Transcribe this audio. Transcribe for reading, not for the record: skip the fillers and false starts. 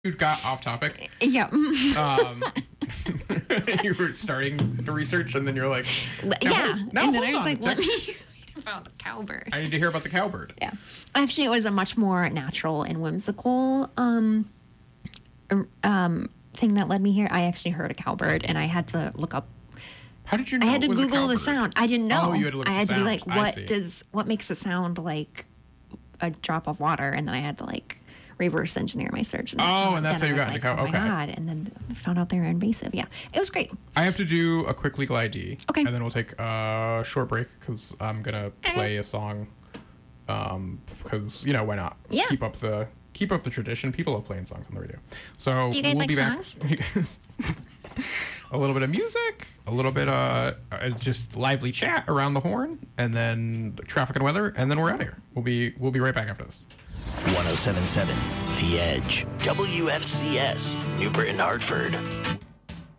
You got off topic. Yeah. You were starting to research, and then you're like, yeah. Now And then I hold was on like, a let sec. me read about the cowbird. I need to hear about the cowbird. Yeah. Actually, it was a much more natural and whimsical thing that led me here. I actually heard a cowbird, and I had to look up. How did you know I had it to was a Google the cowbird? sound. I didn't know. Oh, you had to look I at had the to be sound. like, what makes a sound like a drop of water? And then I had to like reverse engineer my search. And And that's how you got into cow. Oh Okay. my God. And then I found out they were invasive. Yeah. It was great. I have to do a quick legal ID. Okay. And then we'll take a short break because I'm gonna play a song. Because why not? Yeah. Keep up the tradition. People love playing songs on the radio. So Do you guys we'll like be songs? back. You guys. A little bit of music, a little bit just lively chat around the horn, and then traffic and weather, and then we're out of here. We'll be right back after this. 107.7 The Edge. WFCS, New Britain, Hartford.